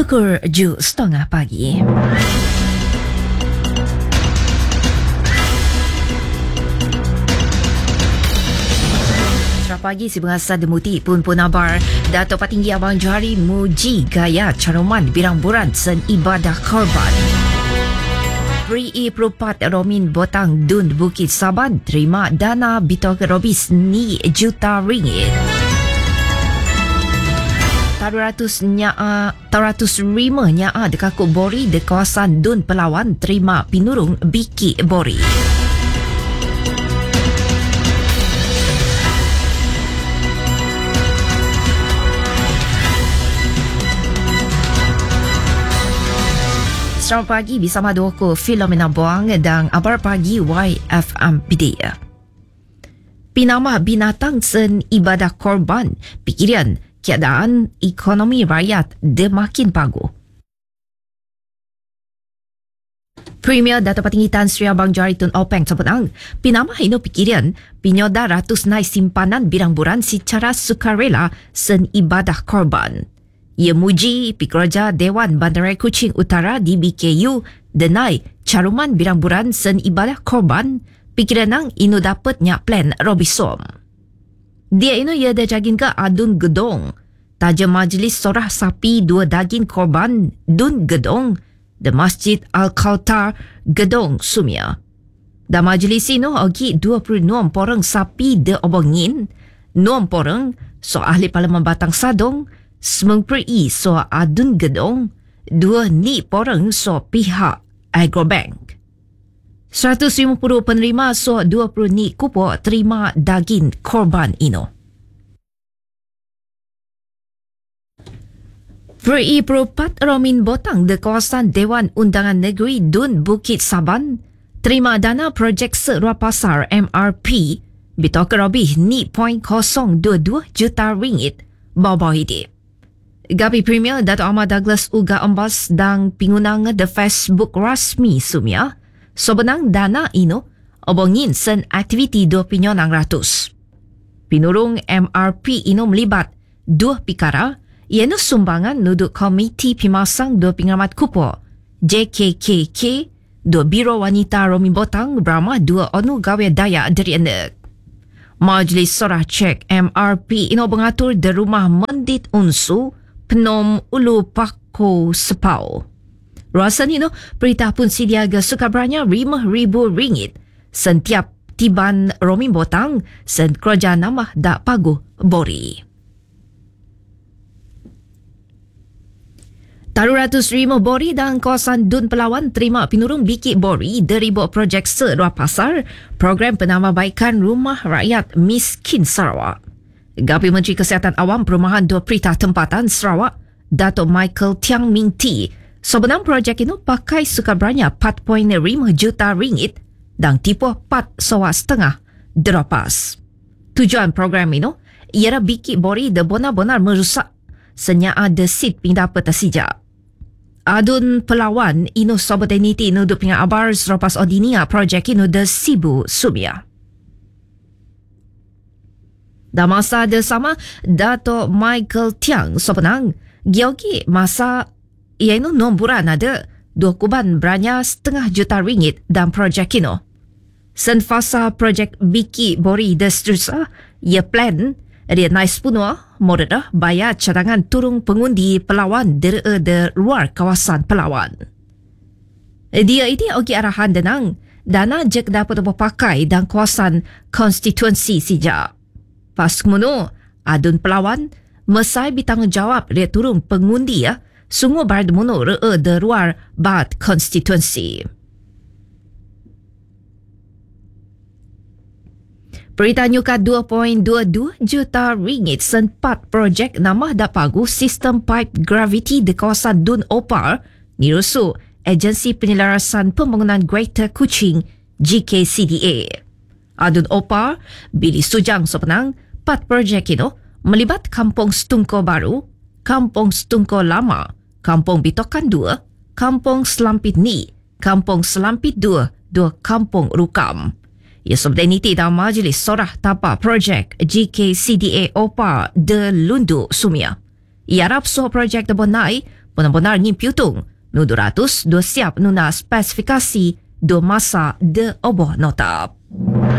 Pukul 7.30 pagi. Pagi si Bahasa Demuti pun abar Dato' Patinggi Abang Johari muji gaya caruman birang-buran sen ibadah korban. Peri Perupat Romin Botang Dun Bukit Saban terima dana bitok robis ni juta ringgit. Taratus rima nyaa dekakuk Bori de kawasan Dun Pelawan terima pinurung Biki Bori. Selamat pagi bersama Doko Filomena Buang dan Abar Pagi YFMPD. Pinama binatang sen ibadah korban, pikiran keadaan ekonomi rakyat demakin pagu. Premier Dato' Patinggi Tan Sri Abang Johari Tun Openg sebutang, pinama ino pikiran pinyoda ratus nai simpanan birang-buran secara sukarela sen ibadah korban. Ia muji Pekerja Dewan Bandaraya Kuching Utara di BKU denai caruman birang-buran sen ibadah korban pikiranang ino dapat nyak plan robisom. Dia ino ia dah jagin ke adun gedong taja majlis sorah sapi dua daging korban dun gedong de Masjid Al-Kautar gedong Sumia. Da majlis ino ogi 26 porang sapi de obongin 6 porang so ahli Parlimen Batang Sadong semeng peri so adun gedong 2 ni porang so pihak Agrobank. 150 penerima so 20 ni kupo terima daging korban ino. Peri Perupat Romin Botang de kawasan Dewan Undangan Negeri Dun Bukit Saban terima dana projek Serua Pasar MRP bitok robih ni 0.022 juta ringgit bawah hidup. Gabi Premier Dato' Ahmad Douglas Uga Embas dan pingunang de Facebook rasmi Sumia sebenang dana ino obongin sen aktiviti 2,600. Pinurung MRP ino melibat 2 perkara iaitu sumbangan nuduk Komiti Pimasang 2 Pengamat Kupo JKKK 2 Biro Wanita Romin Botang beramah 2 onu gawe daya dari anak. Majlis Sorah Cek MRP ino mengatur de rumah Mendit Unsu Penom Ulu Pako Sepau. Ruasan ini perintah pun sidiaga sukabranya RM5,000 setiap tiban Romin Botang sen kerajaan nama dak pagu Bori. Taruh-ratus rima Bori dan kawasan Dun Pelawan terima pinurung Biki Bori dari projek Serua Pasar program penambahbaikan rumah rakyat miskin Sarawak. Gapi Menteri Kesihatan Awam Perumahan 2 Perintah Tempatan Sarawak Dato' Michael Tiang Ming T sebenarnya projek itu pakai sukabranya 4.5 juta ringgit dan tipu 4,5 derapas. Tujuan program itu ialah Biki Bori de benar-benar merusak senya ada sit pindah peta sijak. Adun Pelawan ino sobat NIT ino dupinga abar serapas odinia projek ino de Sibu Sumia. Dan masa ada sama Dato' Michael Tiang sebenang Gyogi masa iaitu nomburan ada 2 kuban beranya setengah juta ringgit dan projek ini. Senfasa projek Biki Bori de seterusnya ia plan dia naik sepenuh modal bayar cadangan turung pengundi Pelawan dari luar kawasan Pelawan. Dia ini ogi arahan denang dana jek dapat dipakai dan kawasan konstituensi sijak. Pas kemudian, Adun Pelawan mesai bertanggungjawab dia turun pengundi sungguh berdemuno de luar bat konstituensi. Perintah nyukat 2.22 juta ringgit sempat projek nama dapagu sistem pipe gravity di kawasan Dun Opar nirusu Agensi Penyelarasan Pembangunan Greater Kuching GKCDA. Adun Opar bili sujang sepenang 4 projek itu melibat Kampung Stungko Baru, Kampung Stungko Lama, Kampung Bitokan 2, Kampung Selampit Ni, Kampung Selampit 2, 2 Kampung Rukam. Ia sebenarnya dalam majlis sorah tapak projek GKCDA Opar de Lundu Sumia. Ia harap soh projek terbonai Benar-benar ngin piutung. Nu 200 dua siap nuna spesifikasi dua masa de oboh notap.